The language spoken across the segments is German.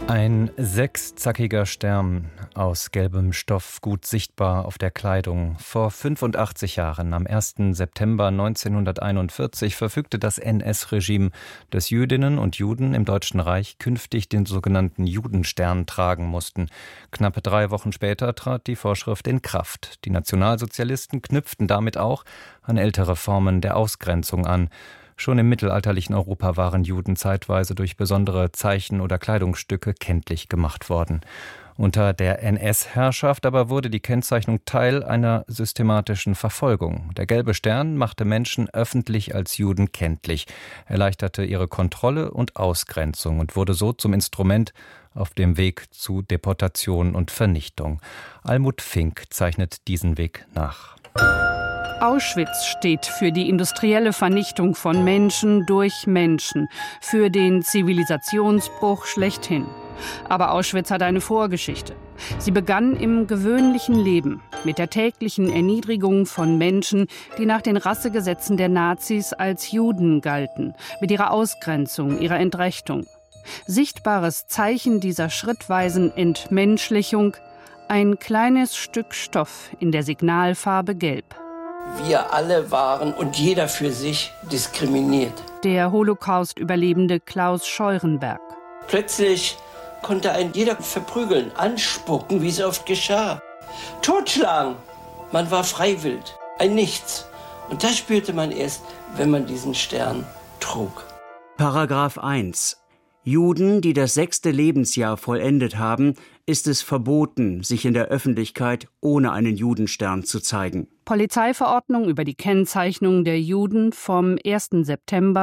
Ein sechszackiger Stern aus gelbem Stoff, gut sichtbar auf der Kleidung. Vor 85 Jahren, am 1. September 1941, verfügte das NS-Regime, dass Jüdinnen und Juden im Deutschen Reich künftig den sogenannten Judenstern tragen mussten. Knappe 3 Wochen später trat die Vorschrift in Kraft. Die Nationalsozialisten knüpften damit auch an ältere Formen der Ausgrenzung an. Schon im mittelalterlichen Europa waren Juden zeitweise durch besondere Zeichen oder Kleidungsstücke kenntlich gemacht worden. Unter der NS-Herrschaft aber wurde die Kennzeichnung Teil einer systematischen Verfolgung. Der gelbe Stern machte Menschen öffentlich als Juden kenntlich, erleichterte ihre Kontrolle und Ausgrenzung und wurde so zum Instrument auf dem Weg zu Deportation und Vernichtung. Almut Fink zeichnet diesen Weg nach. Auschwitz steht für die industrielle Vernichtung von Menschen durch Menschen, für den Zivilisationsbruch schlechthin. Aber Auschwitz hat eine Vorgeschichte. Sie begann im gewöhnlichen Leben, mit der täglichen Erniedrigung von Menschen, die nach den Rassegesetzen der Nazis als Juden galten, mit ihrer Ausgrenzung, ihrer Entrechtung. Sichtbares Zeichen dieser schrittweisen Entmenschlichung: ein kleines Stück Stoff in der Signalfarbe Gelb. Wir alle waren und jeder für sich diskriminiert. Der Holocaust-Überlebende Klaus Scheurenberg. Plötzlich konnte ein jeder verprügeln, anspucken, wie es oft geschah. Totschlagen. Man war freiwillig, ein Nichts. Und das spürte man erst, wenn man diesen Stern trug. Paragraph 1. Juden, die das 6. Lebensjahr vollendet haben, ist es verboten, sich in der Öffentlichkeit ohne einen Judenstern zu zeigen. Polizeiverordnung über die Kennzeichnung der Juden vom 1. September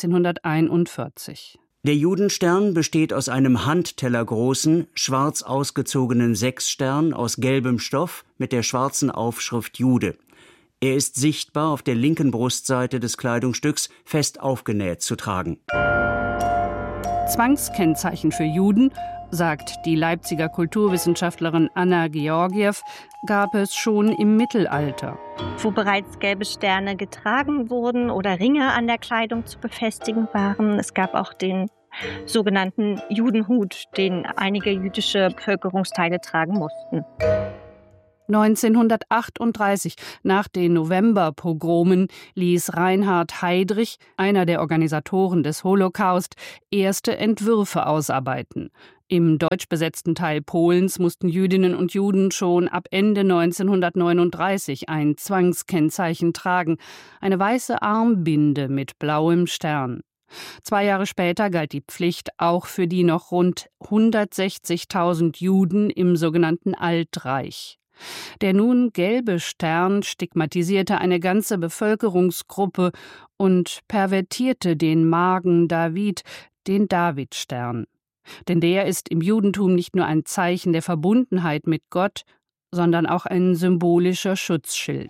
1941. Der Judenstern besteht aus einem handtellergroßen, schwarz ausgezogenen Sechsstern aus gelbem Stoff mit der schwarzen Aufschrift Jude. Er ist sichtbar auf der linken Brustseite des Kleidungsstücks fest aufgenäht zu tragen. Zwangskennzeichen für Juden, sagt die Leipziger Kulturwissenschaftlerin Anna Georgiew, gab es schon im Mittelalter. Wo bereits gelbe Sterne getragen wurden oder Ringe an der Kleidung zu befestigen waren. Es gab auch den sogenannten Judenhut, den einige jüdische Bevölkerungsteile tragen mussten. 1938, nach den Novemberpogromen, ließ Reinhard Heydrich, einer der Organisatoren des Holocaust, erste Entwürfe ausarbeiten. Im deutsch besetzten Teil Polens mussten Jüdinnen und Juden schon ab Ende 1939 ein Zwangskennzeichen tragen, eine weiße Armbinde mit blauem Stern. 2 Jahre später galt die Pflicht auch für die noch rund 160.000 Juden im sogenannten Altreich. Der nun gelbe Stern stigmatisierte eine ganze Bevölkerungsgruppe und pervertierte den Magen David, den Davidstern. Denn der ist im Judentum nicht nur ein Zeichen der Verbundenheit mit Gott, sondern auch ein symbolischer Schutzschild.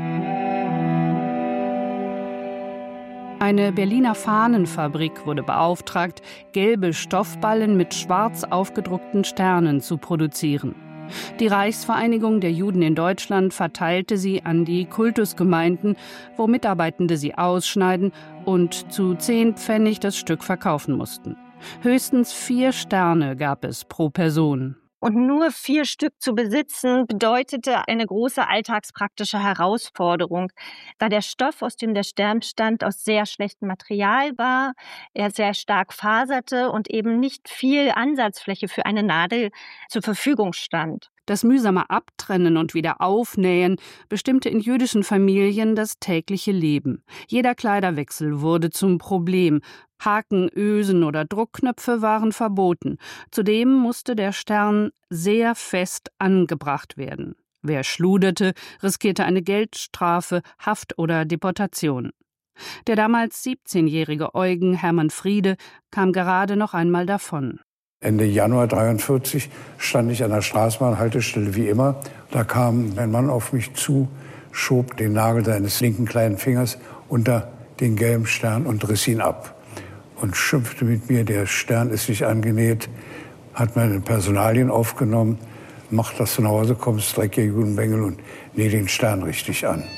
Eine Berliner Fahnenfabrik wurde beauftragt, gelbe Stoffballen mit schwarz aufgedruckten Sternen zu produzieren. Die Reichsvereinigung der Juden in Deutschland verteilte sie an die Kultusgemeinden, wo Mitarbeitende sie ausschneiden und zu 10 Pfennig das Stück verkaufen mussten. Höchstens 4 Sterne gab es pro Person. Und nur 4 Stück zu besitzen, bedeutete eine große alltagspraktische Herausforderung, da der Stoff, aus dem der Stern bestand, aus sehr schlechtem Material war, er sehr stark faserte und eben nicht viel Ansatzfläche für eine Nadel zur Verfügung stand. Das mühsame Abtrennen und Wiederaufnähen bestimmte in jüdischen Familien das tägliche Leben. Jeder Kleiderwechsel wurde zum Problem. Haken, Ösen oder Druckknöpfe waren verboten. Zudem musste der Stern sehr fest angebracht werden. Wer schluderte, riskierte eine Geldstrafe, Haft oder Deportation. Der damals 17-jährige Eugen Hermann Friede kam gerade noch einmal davon. Ende Januar 1943 stand ich an der Straßenbahnhaltestelle wie immer. Da kam ein Mann auf mich zu, schob den Nagel seines linken kleinen Fingers unter den gelben Stern und riss ihn ab. Und schimpfte mit mir, der Stern ist nicht angenäht, hat meine Personalien aufgenommen, mach, dass du nach Hause kommst, dreck ihr Judenbengel und näh den Stern richtig an.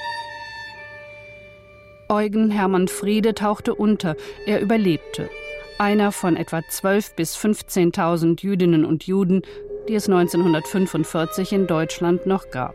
Eugen Hermann Friede tauchte unter, er überlebte. Einer von etwa 12.000 bis 15.000 Jüdinnen und Juden, die es 1945 in Deutschland noch gab.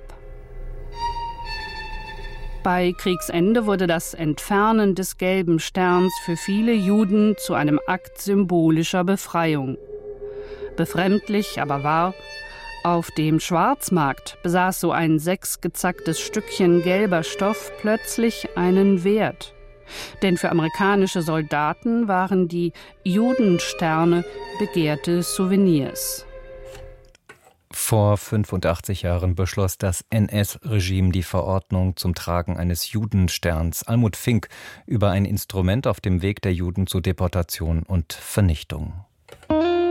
Bei Kriegsende wurde das Entfernen des gelben Sterns für viele Juden zu einem Akt symbolischer Befreiung. Befremdlich, aber wahr: Auf dem Schwarzmarkt besaß so ein 6-gezacktes Stückchen gelber Stoff plötzlich einen Wert. Denn für amerikanische Soldaten waren die Judensterne begehrte Souvenirs. Vor 85 Jahren beschloss das NS-Regime die Verordnung zum Tragen eines Judensterns. Almut Fink über ein Instrument auf dem Weg der Juden zu Deportation und Vernichtung.